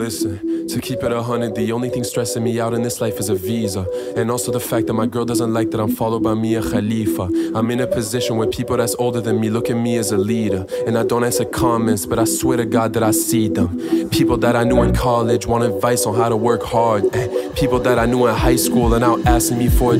listen, to keep it 100, the only thing stressing me out in this life is a visa. And also the fact that my girl doesn't like that I'm followed by Mia Khalifa. I'm in a position where people that's older than me look at me as a leader. And I don't answer comments, but I swear to God that I see them. People that I knew in college want advice on how to work hard. People that I knew in high school are now asking me for